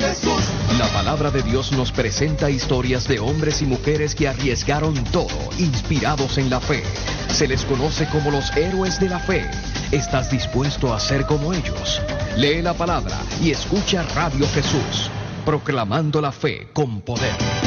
Jesús. La palabra de Dios nos presenta historias de hombres y mujeres que arriesgaron todo, inspirados en la fe. Se les conoce como los héroes de la fe. ¿Estás dispuesto a ser como ellos? Lee la palabra y escucha Radio Jesús, proclamando la fe con poder.